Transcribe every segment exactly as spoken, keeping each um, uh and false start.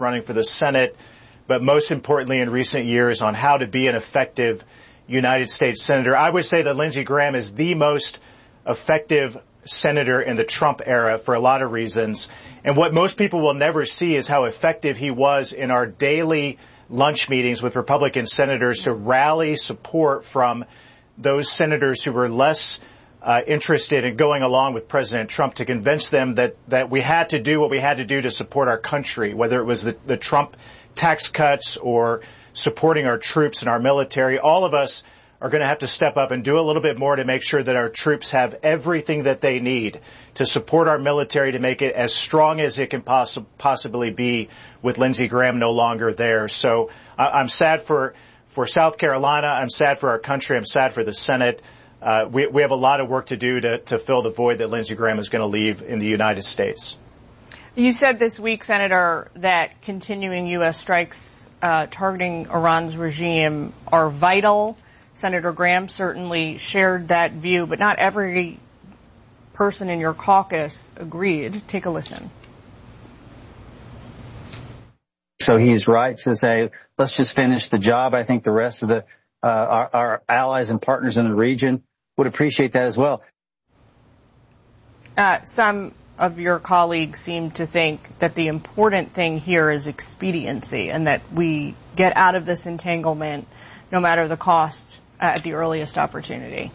running for the Senate, but most importantly in recent years on how to be an effective United States senator. I would say that Lindsey Graham is the most effective senator in the Trump era for a lot of reasons. And what most people will never see is how effective he was in our daily lunch meetings with Republican senators to rally support from those senators who were less uh, interested in going along with President Trump, to convince them that, that we had to do what we had to do to support our country, whether it was the, the Trump tax cuts or supporting our troops and our military. All of us are going to have to step up and do a little bit more to make sure that our troops have everything that they need to support our military, to make it as strong as it can poss- possibly be with Lindsey Graham no longer there. So uh, I'm sad for, for South Carolina. I'm sad for our country. I'm sad for the Senate. Uh, we, we have a lot of work to do to, to fill the void that Lindsey Graham is going to leave in the United States. You said this week, Senator, that continuing U S strikes uh, targeting Iran's regime are vital. Senator Graham certainly shared that view, but not every person in your caucus agreed. Take a listen. So he's right to say, let's just finish the job. I think the rest of the uh, our, our allies and partners in the region would appreciate that as well. Uh, some of your colleagues seem to think that the important thing here is expediency, and that we get out of this entanglement no matter the cost at the earliest opportunity.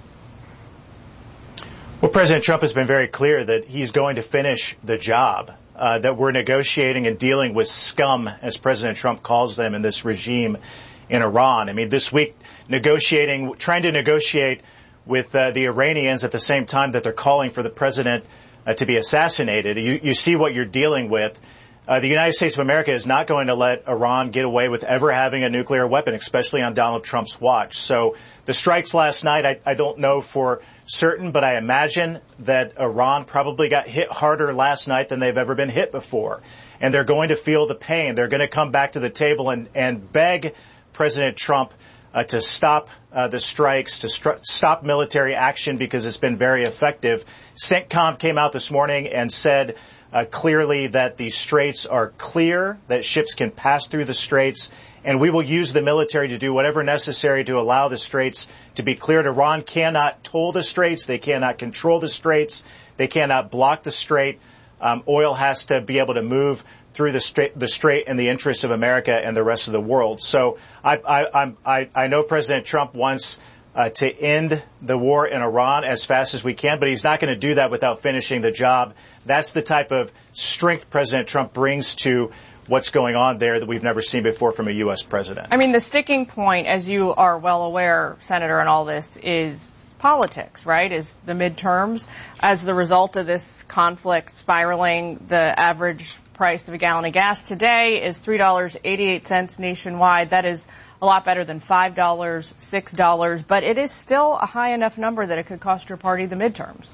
Well, President Trump has been very clear that he's going to finish the job, uh, that we're negotiating and dealing with scum, as President Trump calls them, in this regime in Iran. I mean, this week, negotiating, trying to negotiate with uh, the Iranians at the same time that they're calling for the president uh, to be assassinated. You, you see what you're dealing with. Uh, the United States of America is not going to let Iran get away with ever having a nuclear weapon, especially on Donald Trump's watch. So the strikes last night, I, I don't know for certain, but I imagine that Iran probably got hit harder last night than they've ever been hit before. And they're going to feel the pain. They're going to come back to the table and, and beg President Trump uh, to stop uh, the strikes, to stru- stop military action, because it's been very effective. CENTCOM came out this morning and said Uh, clearly that the straits are clear, that ships can pass through the straits, and we will use the military to do whatever necessary to allow the straits to be cleared. Iran cannot toll the straits. They cannot control the straits. They cannot block the strait. Um, oil has to be able to move through the strait, the strait in the interest of America and the rest of the world. So I, I, I'm, I, I know President Trump wants Uh, to end the war in Iran as fast as we can, but he's not going to do that without finishing the job. That's the type of strength President Trump brings to what's going on there that we've never seen before from a U S president. I mean, the sticking point, as you are well aware, Senator, in all this is politics, right? Is the midterms. As the result of this conflict spiraling, the average price of a gallon of gas today is three dollars and eighty-eight cents nationwide. That is a lot better than five dollars, six dollars, but it is still a high enough number that it could cost your party the midterms.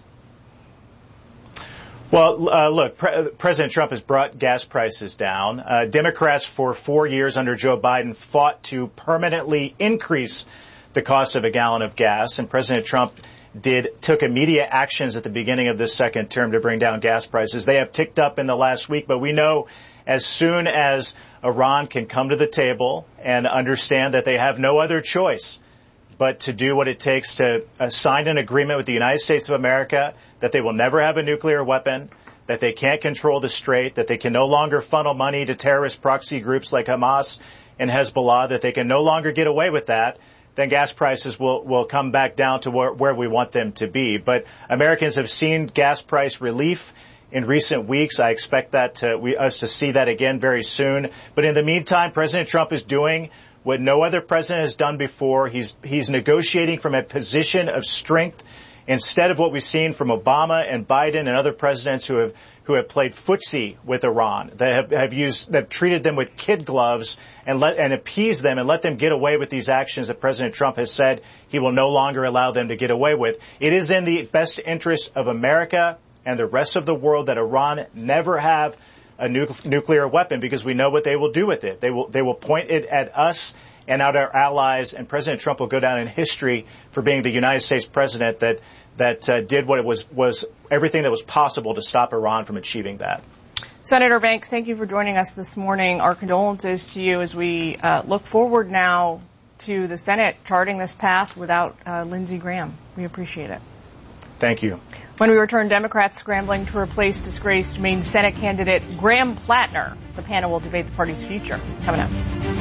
Well, uh, look, Pre- President Trump has brought gas prices down. Uh, Democrats for four years under Joe Biden fought to permanently increase the cost of a gallon of gas, and President Trump did took immediate actions at the beginning of this second term to bring down gas prices. They have ticked up in the last week, but we know as soon as Iran can come to the table and understand that they have no other choice but to do what it takes to uh, sign an agreement with the United States of America that they will never have a nuclear weapon, that they can't control the strait, that they can no longer funnel money to terrorist proxy groups like Hamas and Hezbollah, that they can no longer get away with that, then gas prices will, will come back down to where, where we want them to be. But Americans have seen gas price relief in recent weeks. I expect that to, we, us to see that again very soon. But in the meantime, President Trump is doing what no other president has done before. He's, he's negotiating from a position of strength instead of what we've seen from Obama and Biden and other presidents who have who have played footsie with Iran. They have, have used, they've treated them with kid gloves and let and appeased them and let them get away with these actions that President Trump has said he will no longer allow them to get away with. It is in the best interest of America and the rest of the world that Iran never have a nu- nuclear weapon, because we know what they will do with it. They will they will point it at us and at our allies, and President Trump will go down in history for being the United States president that that uh, did what it was was everything that was possible to stop Iran from achieving that. Senator Banks, thank you for joining us this morning. Our condolences to you as we uh, look forward now to the Senate charting this path without uh, Lindsey Graham. We appreciate it. Thank you. When we return, Democrats scrambling to replace disgraced Maine Senate candidate Graham Plattner. The panel will debate the party's future. Coming up.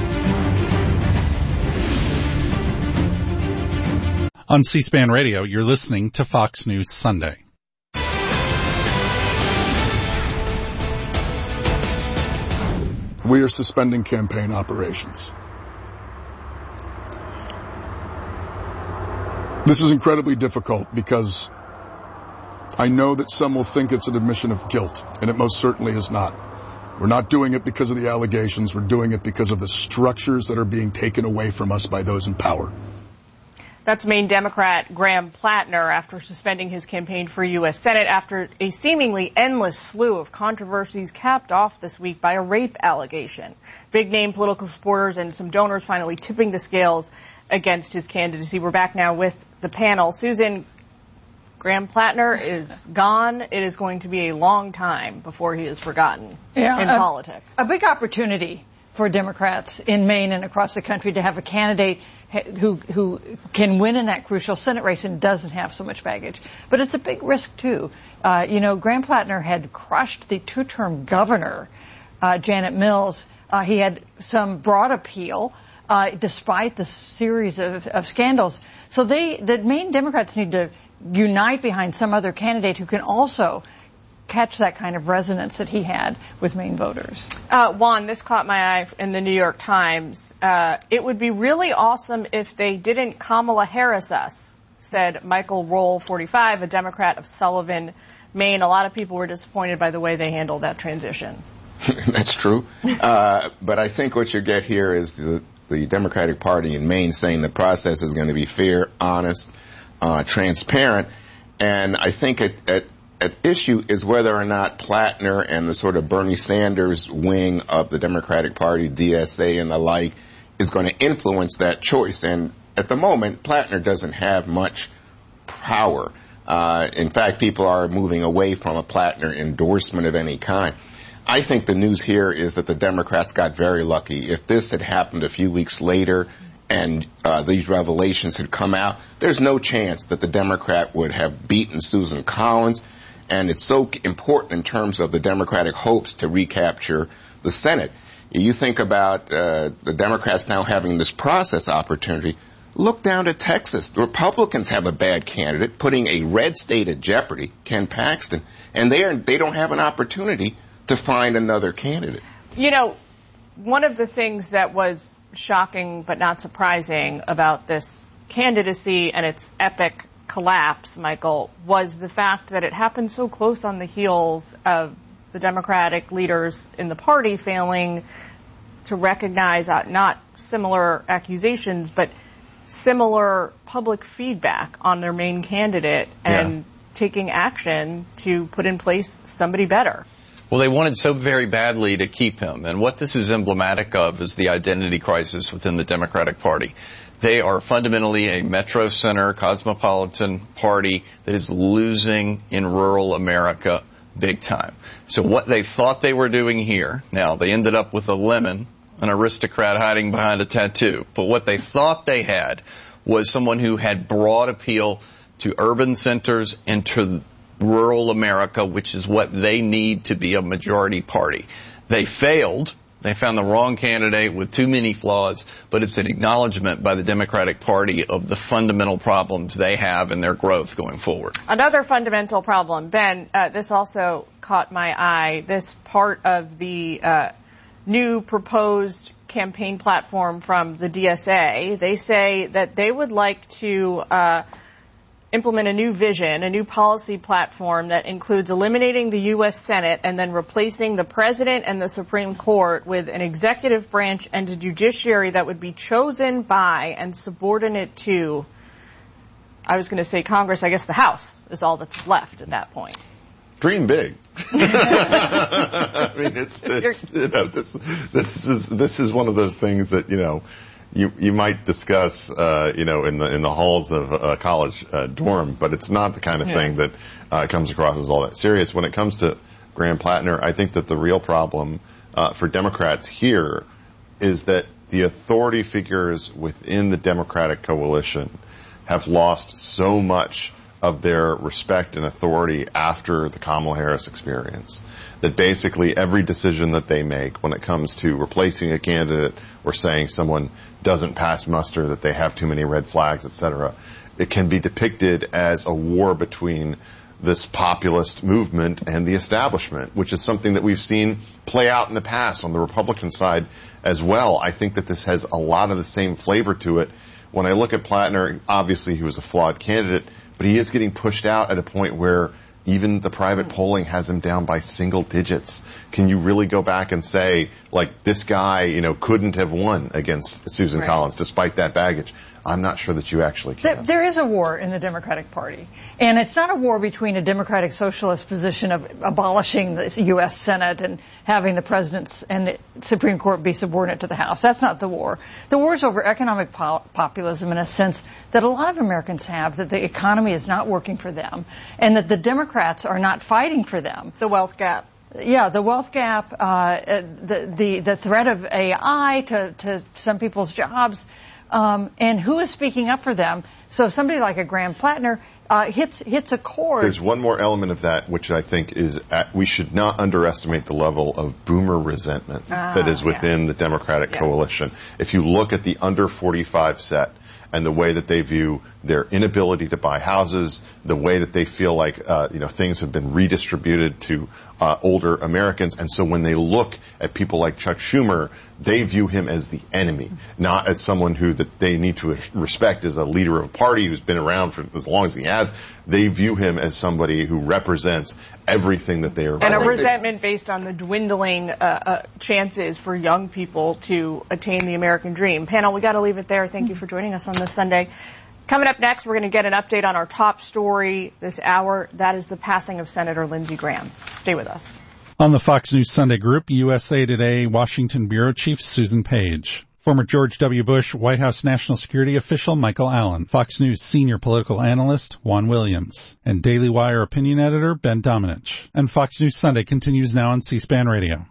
On C-SPAN Radio, you're listening to Fox News Sunday. We are suspending campaign operations. This is incredibly difficult because I know that some will think it's an admission of guilt, and it most certainly is not. We're not doing it because of the allegations. We're doing it because of the structures that are being taken away from us by those in power. That's Maine Democrat Graham Plattner after suspending his campaign for U S Senate after a seemingly endless slew of controversies capped off this week by a rape allegation. Big-name political supporters and some donors finally tipping the scales against his candidacy. We're back now with the panel. Susan, Graham Plattner is gone. It is going to be a long time before he is forgotten yeah, in a, politics. A big opportunity for Democrats in Maine and across the country to have a candidate who who can win in that crucial Senate race and doesn't have so much baggage. But it's a big risk, too. Uh, you know, Graham Plattner had crushed the two-term governor, uh, Janet Mills. Uh, he had some broad appeal, uh, despite the series of, of scandals. So they, the Maine Democrats need to unite behind some other candidate who can also catch that kind of resonance that he had with Maine voters. Uh, Juan, this caught my eye in the New York Times. Uh, it would be really awesome if they didn't Kamala Harris us, said Michael Roll, forty-five, a Democrat of Sullivan, Maine. A lot of people were disappointed by the way they handled that transition. That's true. Uh, but I think what you get here is the, the Democratic Party in Maine saying the process is going to be fair, honest, uh, transparent. And I think at, at At issue is whether or not Plattner and the sort of Bernie Sanders wing of the Democratic Party, D S A and the like, is going to influence that choice. And at the moment, Plattner doesn't have much power. Uh, in fact, people are moving away from a Plattner endorsement of any kind. I think the news here is that the Democrats got very lucky. If this had happened a few weeks later and uh, these revelations had come out, there's no chance that the Democrat would have beaten Susan Collins. And it's so important in terms of the Democratic hopes to recapture the Senate. You think about uh, the Democrats now having this process opportunity. Look down to Texas. The Republicans have a bad candidate, putting a red state at jeopardy, Ken Paxton, and they are they don't have an opportunity to find another candidate. You know, one of the things that was shocking but not surprising about this candidacy and its epic collapse, Michael, was the fact that it happened so close on the heels of the Democratic leaders in the party failing to recognize uh, not similar accusations, but similar public feedback on their main candidate and yeah. taking action to put in place somebody better. Well, they wanted so very badly to keep him. And what this is emblematic of is the identity crisis within the Democratic Party. They are fundamentally a metro center, cosmopolitan party that is losing in rural America big time. So what they thought they were doing here, now they ended up with a lemon, an aristocrat hiding behind a tattoo. But what they thought they had was someone who had broad appeal to urban centers and to rural America, which is what they need to be a majority party. They failed. They found the wrong candidate with too many flaws, but it's an acknowledgement by the Democratic Party of the fundamental problems they have in their growth going forward. Another fundamental problem, Ben, uh, this also caught my eye, this part of the uh, new proposed campaign platform from the D S A. They say that they would like to uh, implement a new vision, a new policy platform that includes eliminating the U S Senate and then replacing the president and the Supreme Court with an executive branch and a judiciary that would be chosen by and subordinate to, I was going to say Congress, I guess the House is all that's left at that point. Dream big. I mean, it's, it's you know, this, this is, this is one of those things that, you know, You you might discuss, uh, you know, in the in the halls of a college uh, dorm, but it's not the kind of yeah. thing that uh, comes across as all that serious. When it comes to Graham Plattner. I think that the real problem uh, for Democrats here is that the authority figures within the Democratic coalition have lost so much of their respect and authority after the Kamala Harris experience, that basically every decision that they make when it comes to replacing a candidate or saying someone doesn't pass muster, that they have too many red flags, et cetera, it can be depicted as a war between this populist movement and the establishment, which is something that we've seen play out in the past on the Republican side as well. I think that this has a lot of the same flavor to it. When I look at Plattner, obviously he was a flawed candidate, but he is getting pushed out at a point where even the private polling has him down by single digits. Can you really go back and say, like, this guy, you know, couldn't have won against Susan right. Collins despite that baggage? I'm not sure that you actually can. There, there is a war in the Democratic Party. And it's not a war between a Democratic socialist position of abolishing the U S Senate and having the presidents and the Supreme Court be subordinate to the House. That's not the war. The war is over economic po- populism in a sense that a lot of Americans have, that the economy is not working for them and that the Democrats are not fighting for them. The wealth gap. Yeah, the wealth gap, uh, the, the, the threat of A I to, to some people's jobs. Um, and who is speaking up for them? So somebody like a Graham Plattner uh, hits hits a chord. There's one more element of that, which I think is at, we should not underestimate the level of boomer resentment ah, that is within yes. the Democratic yes. coalition. If you look at the under forty-five set and the way that they view their inability to buy houses, the way that they feel like uh, you know things have been redistributed to uh, older Americans, and so when they look at people like Chuck Schumer, they view him as the enemy, not as someone who that they need to respect as a leader of a party who's been around for as long as he has. They view him as somebody who represents everything that they are. And a resentment based on the dwindling uh, uh, chances for young people to attain the American dream. Panel, we got to leave it there. Thank you for joining us on this Sunday. Coming up next, we're going to get an update on our top story this hour. That is the passing of Senator Lindsey Graham. Stay with us. On the Fox News Sunday Group, U S A Today Washington Bureau Chief Susan Page. Former George W. Bush White House National Security official Michael Allen. Fox News Senior Political Analyst Juan Williams. And Daily Wire Opinion Editor Ben Domenech. And Fox News Sunday continues now on C-SPAN Radio.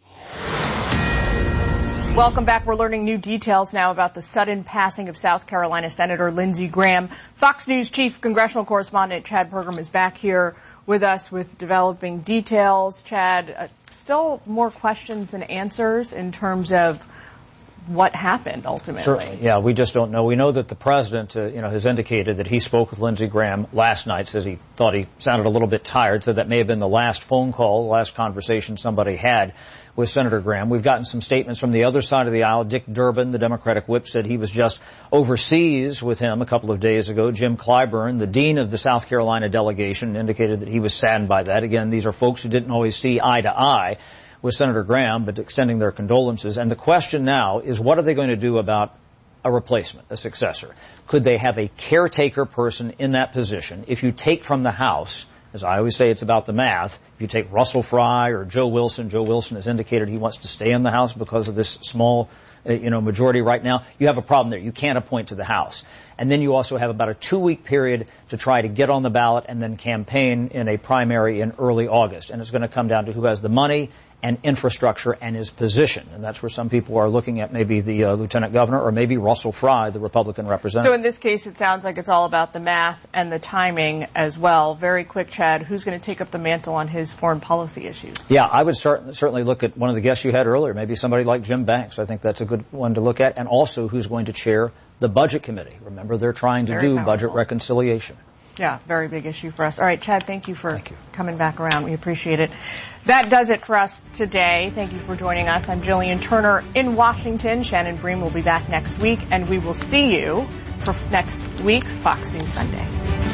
Welcome back. We're learning new details now about the sudden passing of South Carolina Senator Lindsey Graham. Fox News Chief Congressional Correspondent Chad Pergram is back here with us with developing details. Chad, uh, still more questions than answers in terms of what happened ultimately. Certainly, yeah, we just don't know. We know that the president, uh, you know, has indicated that he spoke with Lindsey Graham last night, says he thought he sounded a little bit tired, so that may have been the last phone call, the last conversation somebody had with Senator Graham. We've gotten some statements from the other side of the aisle. Dick Durbin, the Democratic whip, said he was just overseas with him a couple of days ago. Jim Clyburn, the dean of the South Carolina delegation, indicated that he was saddened by that. Again, these are folks who didn't always see eye to eye with Senator Graham, but extending their condolences. And the question now is, what are they going to do about a replacement, a successor? Could they have a caretaker person in that position? If you take from the House, as I always say, it's about the math. If you take Russell Fry or Joe Wilson, Joe Wilson has indicated he wants to stay in the House because of this small, uh, you know, majority right now. You have a problem there. You can't appoint to the House. And then you also have about a two-week period to try to get on the ballot and then campaign in a primary in early August. And it's going to come down to who has the money and infrastructure and his position. And that's where some people are looking at maybe the uh, lieutenant governor or maybe Russell Fry, the Republican representative. So in this case, it sounds like it's all about the math and the timing as well. Very quick, Chad, who's going to take up the mantle on his foreign policy issues? Yeah, I would cert- certainly look at one of the guests you had earlier, maybe somebody like Jim Banks. I think that's a good one to look at. And also who's going to chair the Budget Committee. Remember, they're trying to Very do powerful. budget reconciliation. Yeah, very big issue for us. All right, Chad, thank you for thank you. coming back around. We appreciate it. That does it for us today. Thank you for joining us. I'm Jillian Turner in Washington. Shannon Bream will be back next week, and we will see you for next week's Fox News Sunday.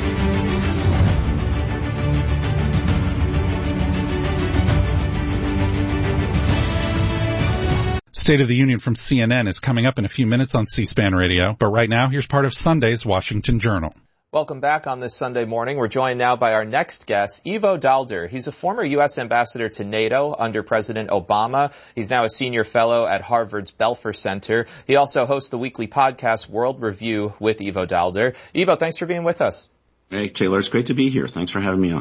State of the Union from C N N is coming up in a few minutes on C-SPAN Radio. But right now, here's part of Sunday's Washington Journal. Welcome back on this Sunday morning. We're joined now by our next guest, Ivo Daalder. He's a former U S ambassador to NATO under President Obama. He's now a senior fellow at Harvard's Belfer Center. He also hosts the weekly podcast World Review with Ivo Daalder. Ivo, thanks for being with us. Hey, Taylor, it's great to be here. Thanks for having me on.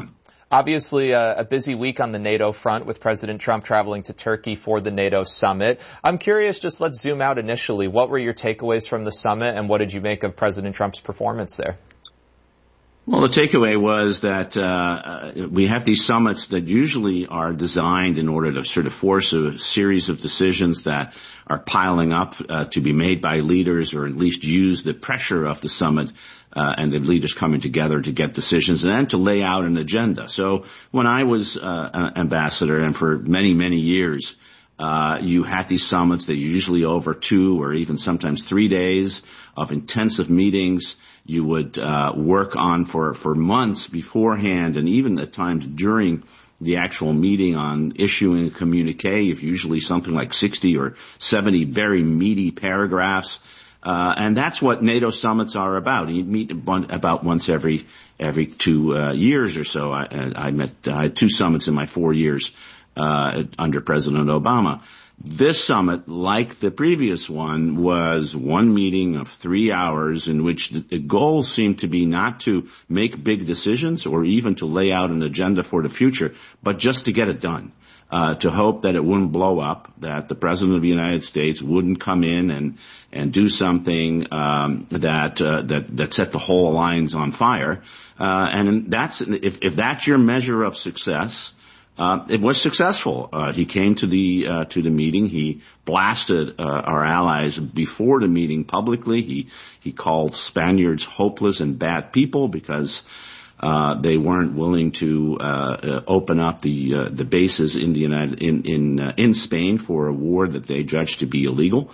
Obviously, uh, a busy week on the NATO front with President Trump traveling to Turkey for the NATO summit. I'm curious, just let's zoom out initially. What were your takeaways from the summit, and what did you make of President Trump's performance there? Well, the takeaway was that uh, we have these summits that usually are designed in order to sort of force a series of decisions that are piling up uh, to be made by leaders, or at least use the pressure of the summit uh, and the leaders coming together to get decisions and then to lay out an agenda. So when I was uh, an ambassador, and for many, many years, uh, you had these summits that are usually over two or even sometimes three days of intensive meetings. You would uh, work on for, for months beforehand, and even at times during the actual meeting, on issuing a communique, if usually something like sixty or seventy very meaty paragraphs. Uh, and that's what NATO summits are about. You meet about once every every two uh, years or so. I, I met I had two summits in my four years uh, under President Obama. This summit, like the previous one, was one meeting of three hours in which the, the goals seemed to be not to make big decisions or even to lay out an agenda for the future, but just to get it done, uh, to hope that it wouldn't blow up, that the President of the United States wouldn't come in and, and do something, um, that, uh, that, that set the whole alliance on fire. Uh, and that's, if, if that's your measure of success, Uh, it was successful. Uh, he came to the, uh, to the meeting. He blasted, uh, our allies before the meeting publicly. He, he called Spaniards hopeless and bad people because, uh, they weren't willing to, uh, uh open up the, uh, the bases in the United, in, in, uh, in Spain for a war that they judged to be illegal.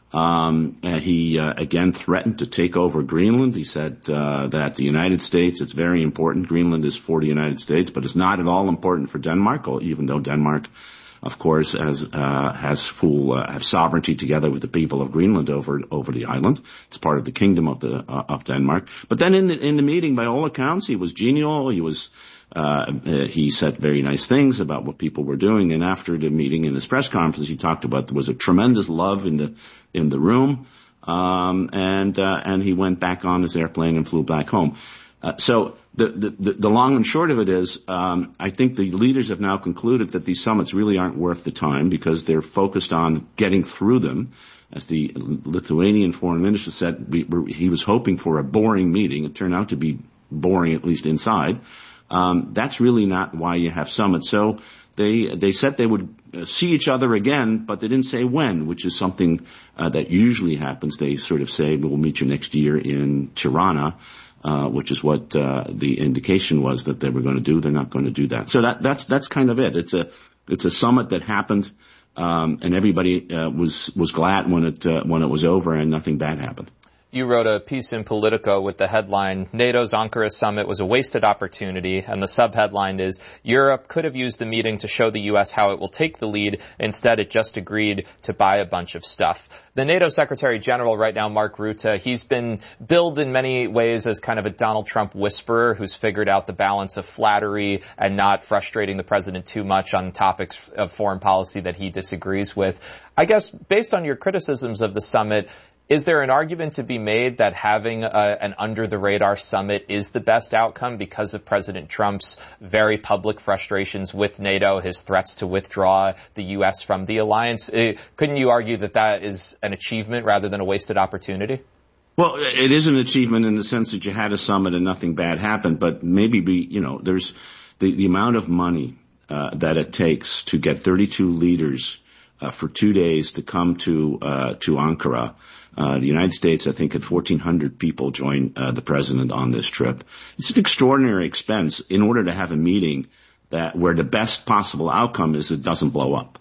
Um, and he, uh, again threatened to take over Greenland. He said, uh, that the United States, it's very important. Greenland is for the United States, but it's not at all important for Denmark, even though Denmark, of course, has, uh, has full, uh, have sovereignty together with the people of Greenland over, over the island. It's part of the kingdom of the, uh, of Denmark. But then in the, in the meeting, by all accounts, he was genial. He was, Uh, he said very nice things about what people were doing. And after the meeting in his press conference, he talked about there was a tremendous love in the, in the room. Um, and, uh, and he went back on his airplane and flew back home. Uh, so the, the, the long and short of it is, um, I think the leaders have now concluded that these summits really aren't worth the time because they're focused on getting through them. As the Lithuanian foreign minister said, we, he was hoping for a boring meeting. It turned out to be boring, at least inside. Um, that's really not why you have summits. So they, they said they would see each other again, but they didn't say when, which is something, uh, that usually happens. They sort of say, we'll meet you next year in Tirana, uh, which is what, uh, the indication was that they were going to do. They're not going to do that. So that, that's, that's kind of it. It's a, it's a summit that happened, um, and everybody, uh, was, was glad when it, uh, when it was over and nothing bad happened. You wrote a piece in Politico with the headline, NATO's Ankara summit was a wasted opportunity, and the subheadline is, Europe could have used the meeting to show the U S how it will take the lead. Instead, it just agreed to buy a bunch of stuff. The NATO Secretary General right now, Mark Rutte, he's been billed in many ways as kind of a Donald Trump whisperer who's figured out the balance of flattery and not frustrating the president too much on topics of foreign policy that he disagrees with. I guess, based on your criticisms of the summit, is there an argument to be made that having a, an under-the-radar summit is the best outcome because of President Trump's very public frustrations with NATO, his threats to withdraw the U S from the alliance? Uh, couldn't you argue that that is an achievement rather than a wasted opportunity? Well, it is an achievement in the sense that you had a summit and nothing bad happened, but maybe be, you know, there's the, the amount of money uh, that it takes to get thirty-two leaders uh, for two days to come to uh, to Ankara. Uh, the United States, I think, had fourteen hundred people join uh, the president on this trip. It's an extraordinary expense in order to have a meeting that where the best possible outcome is it doesn't blow up.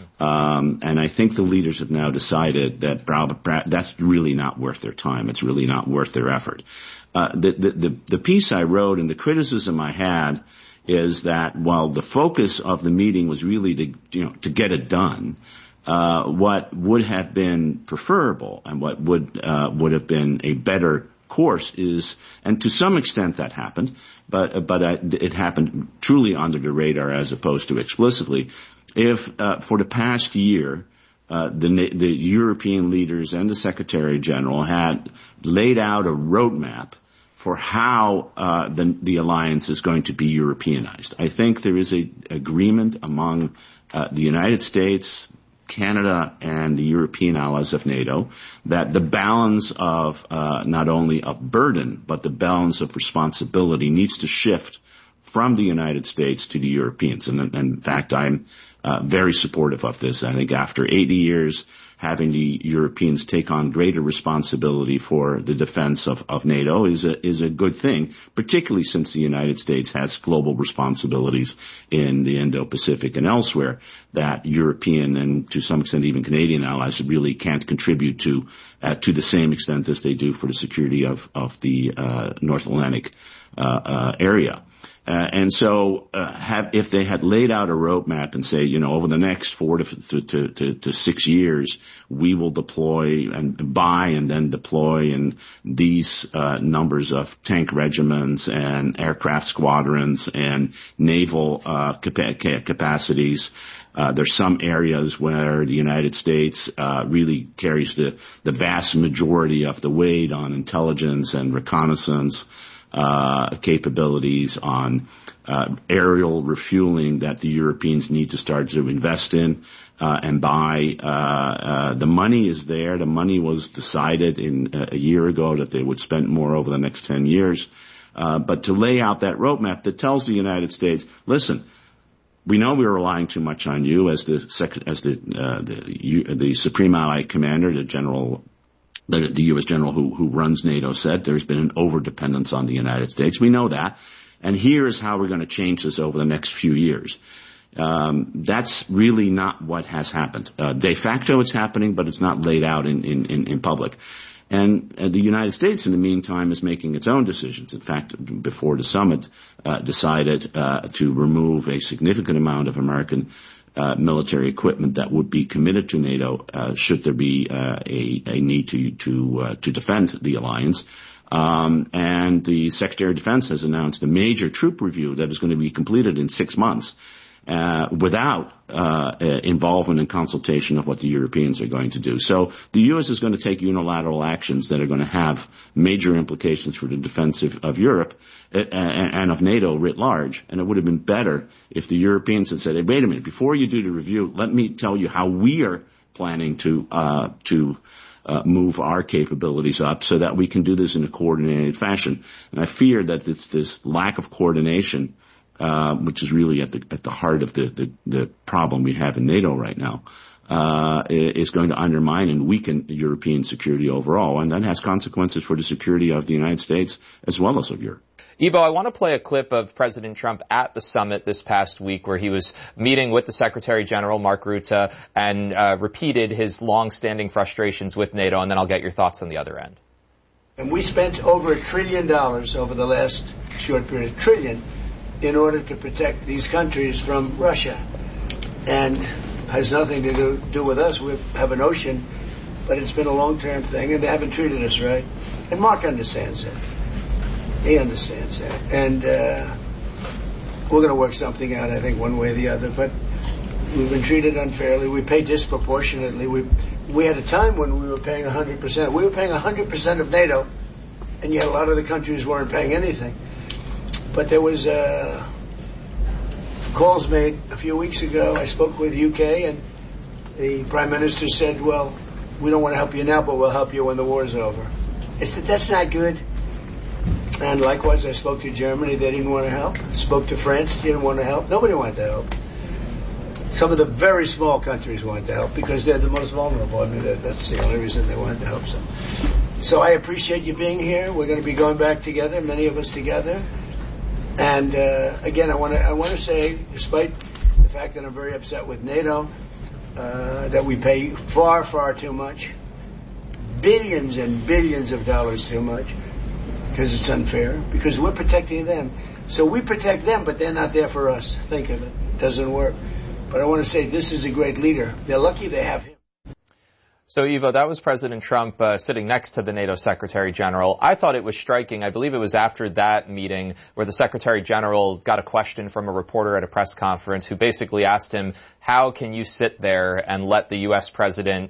Um, and I think the leaders have now decided that that's really not worth their time. It's really not worth their effort. Uh, the, the, the, the piece I wrote and the criticism I had is that while the focus of the meeting was really to, you know, to get it done, Uh, what would have been preferable and what would, uh, would have been a better course is, and to some extent that happened, but, uh, but uh, it happened truly under the radar as opposed to explicitly. If, uh, for the past year, uh, the, the European leaders and the Secretary General had laid out a roadmap for how uh, the, the alliance is going to be Europeanized. I think there is a agreement among uh, the United States, Canada, and the European allies of NATO that the balance of uh, not only of burden, but the balance of responsibility needs to shift from the United States to the Europeans. And, and in fact, I'm uh, very supportive of this. I think after eighty years, having the Europeans take on greater responsibility for the defense of, of NATO is a, is a good thing, particularly since the United States has global responsibilities in the Indo-Pacific and elsewhere that European and to some extent even Canadian allies really can't contribute to, uh, to the same extent as they do for the security of, of the, uh, North Atlantic, uh, uh, area. Uh, and so, uh, have, if they had laid out a roadmap and say, you know, over the next four to, to, to, to six years, we will deploy and buy and then deploy in these, uh, numbers of tank regiments and aircraft squadrons and naval, uh, capa- capacities. Uh, there's some areas where the United States, uh, really carries the, the vast majority of the weight on intelligence and reconnaissance, uh, capabilities, on, uh, aerial refueling that the Europeans need to start to invest in, uh, and buy. Uh, uh, the money is there. The money was decided in uh, a year ago that they would spend more over the next ten years. Uh, but to lay out that roadmap that tells the United States, listen, we know we're relying too much on you as the sec- as the, uh, the, the Supreme Allied Commander, the General The, the U S general who, who runs NATO said there's been an overdependence on the United States. We know that. And here's how we're going to change this over the next few years. Um, that's really not what has happened. Uh, de facto it's happening, but it's not laid out in, in, in, in public. And uh, the United States, in the meantime, is making its own decisions. In fact, before the summit, uh, decided uh, to remove a significant amount of American Uh, military equipment that would be committed to NATO, uh, should there be, uh, a, a need to, to, uh, to defend the alliance. Um, and the Secretary of Defense has announced a major troop review that is going to be completed in six months, uh, without, uh, involvement and consultation of what the Europeans are going to do. So the U S is going to take unilateral actions that are going to have major implications for the defense of, of Europe, and of NATO writ large. And it would have been better if the Europeans had said, hey, wait a minute, before you do the review, let me tell you how we are planning to, uh, to, uh, move our capabilities up so that we can do this in a coordinated fashion. And I fear that it's this lack of coordination, uh, which is really at the, at the heart of the, the, the problem we have in NATO right now, uh, is going to undermine and weaken European security overall. And that has consequences for the security of the United States as well as of Europe. Ivo, I want to play a clip of President Trump at the summit this past week where he was meeting with the Secretary General, Mark Rutte, and uh, repeated his long-standing frustrations with NATO, and then I'll get your thoughts on the other end. And we spent over a trillion dollars over the last short period, a trillion, in order to protect these countries from Russia. And has nothing to do, do with us. We have an ocean, but it's been a long-term thing, and they haven't treated us right. And Mark understands that. He understands that. And uh, we're going to work something out, I think, one way or the other. But we've been treated unfairly. We pay disproportionately. We we had a time when we were paying one hundred percent. We were paying one hundred percent of NATO, and yet a lot of the countries weren't paying anything. But there was uh, calls made a few weeks ago. I spoke with U K, and the Prime Minister said, well, we don't want to help you now, but we'll help you when the war's over. I said, that's not good. And likewise, I spoke to Germany. They didn't want to help. Spoke to France. They didn't want to help. Nobody wanted to help. Some of the very small countries wanted to help because they're the most vulnerable. I mean, that, that's the only reason they wanted to help. So, so I appreciate you being here. We're going to be going back together, many of us together. And uh, again, I want to I want to say, despite the fact that I'm very upset with NATO, uh, that we pay far, far too much, billions and billions of dollars too much. Because it's unfair, because we're protecting them. So we protect them, but they're not there for us. Think of it. It doesn't work. But I want to say this is a great leader. They're lucky they have him. So, Ivo, that was President Trump uh, sitting next to the NATO Secretary General. I thought it was striking. I believe it was after that meeting where the Secretary General got a question from a reporter at a press conference who basically asked him, how can you sit there and let the U S president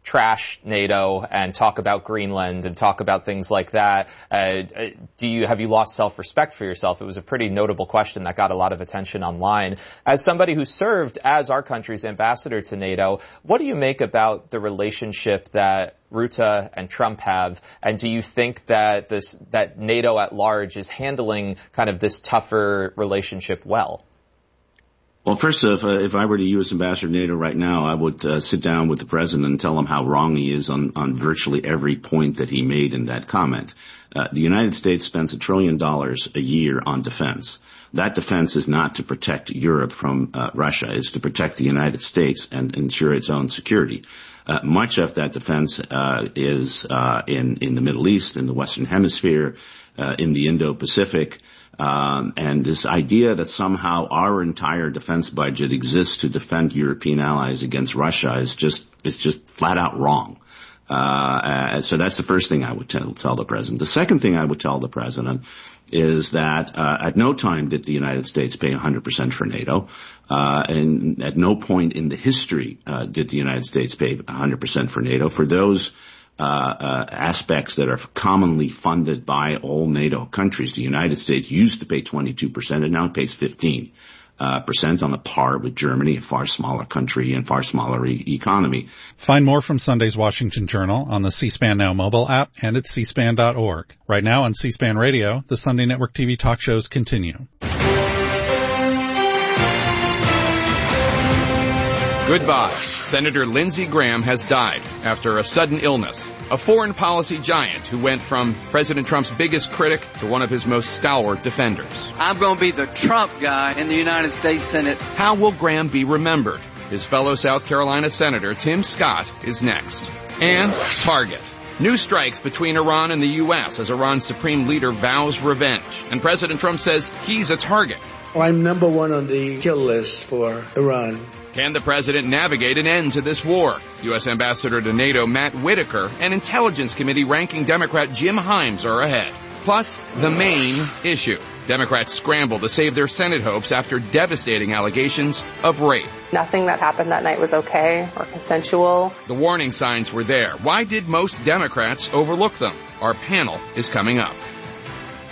trash NATO and talk about Greenland and talk about things like that. Uh, do you have you lost self-respect for yourself? It was a pretty notable question that got a lot of attention online. As somebody who served as our country's ambassador to NATO, what do you make about the relationship that Rutte and Trump have, and do you think that this that NATO at large is handling kind of this tougher relationship well? Well, first, if, uh, if I were the U S ambassador to NATO right now, I would uh, sit down with the president and tell him how wrong he is on, on virtually every point that he made in that comment. Uh, the United States spends a trillion dollars a year on defense. That defense is not to protect Europe from uh, Russia. It's to protect the United States and ensure its own security. Uh, much of that defense uh, is uh, in, in the Middle East, in the Western Hemisphere, uh, in the Indo-Pacific. Um, and this idea that somehow our entire defense budget exists to defend European allies against Russia is just is just flat out wrong. Uh, uh, so that's the first thing I would tell, tell the president. The second thing I would tell the president is that uh, at no time did the United States pay one hundred percent for NATO, uh, and at no point in the history uh, did the United States pay one hundred percent for NATO. For those Uh, uh, aspects that are commonly funded by all NATO countries. The United States used to pay twenty-two percent and now it pays fifteen uh, percent on a par with Germany, a far smaller country and far smaller e- economy. Find more from Sunday's Washington Journal on the C-SPAN Now mobile app and at c span dot org. Right now on C-SPAN Radio, the Sunday Network T V talk shows continue. Goodbye. Senator Lindsey Graham has died after a sudden illness. A foreign policy giant who went from President Trump's biggest critic to one of his most stalwart defenders. I'm going to be the Trump guy in the United States Senate. How will Graham be remembered? His fellow South Carolina Senator Tim Scott is next. And Target. New strikes between Iran and the U S as Iran's supreme leader vows revenge. And President Trump says he's a target. Oh, I'm number one on the kill list for Iran. Can the president navigate an end to this war? U S Ambassador to NATO Matt Whitaker and Intelligence Committee ranking Democrat Jim Himes are ahead. Plus, the main issue. Democrats scramble to save their Senate hopes after devastating allegations of rape. Nothing that happened that night was okay or consensual. The warning signs were there. Why did most Democrats overlook them? Our panel is coming up.